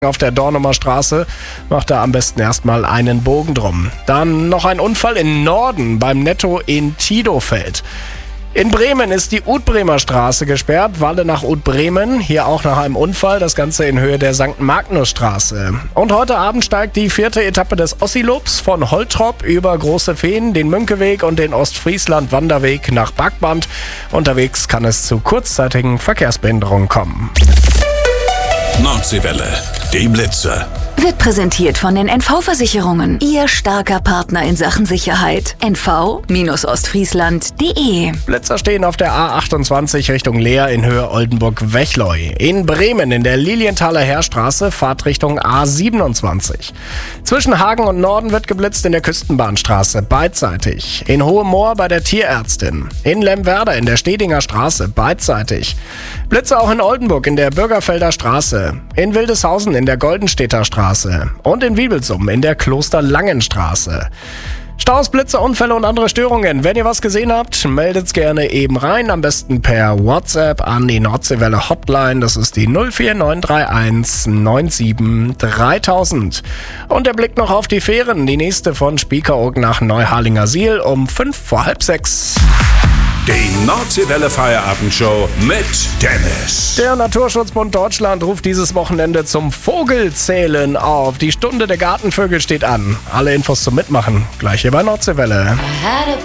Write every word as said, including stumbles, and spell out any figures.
Auf der Dornumer Straße macht er am besten erstmal einen Bogen drum. Dann noch ein Unfall in Norden beim Netto in Tidofeld. In Bremen ist die Utbremer Straße gesperrt, Walle nach Utbremen, hier auch nach einem Unfall, das Ganze in Höhe der Sankt Magnus-Straße. Und heute Abend steigt die vierte Etappe des Ossilobs von Holtrop über Große Feen, den Münkeweg und den Ostfriesland-Wanderweg nach Backband. Unterwegs kann es zu kurzzeitigen Verkehrsbehinderungen kommen. Nordseewelle, die Blitzer. Wird präsentiert von den N V-Versicherungen. Ihr starker Partner in Sachen Sicherheit. N V Ostfriesland punkt de. Blitzer stehen auf der A achtundzwanzig Richtung Leer in Höhe Oldenburg-Wechleu. In Bremen in der Lilienthaler Heerstraße Fahrtrichtung A siebenundzwanzig. Zwischen Hagen und Norden wird geblitzt in der Küstenbahnstraße beidseitig. In Hohemoor bei der Tierärztin. In Lemwerder in der Stedinger Straße beidseitig. Blitze auch in Oldenburg in der Bürgerfelder Straße. In Wildeshausen in der Goldenstädter Straße. Und in Wiebelsum in der Klosterlangenstraße. Staus, Blitze, Unfälle und andere Störungen. Wenn ihr was gesehen habt, meldet's gerne eben rein. Am besten per WhatsApp an die Nordseewelle Hotline. Das ist die null vier neun drei eins neun sieben dreitausend. Und der Blick noch auf die Fähren. Die nächste von Spiekeroog nach Neuharlinger Siel um fünf vor halb sechs. Die Nordseewelle Feierabendshow mit Dennis. Der Naturschutzbund Deutschland ruft dieses Wochenende zum Vogelzählen auf. Die Stunde der Gartenvögel steht an. Alle Infos zum Mitmachen gleich hier bei Nordseewelle.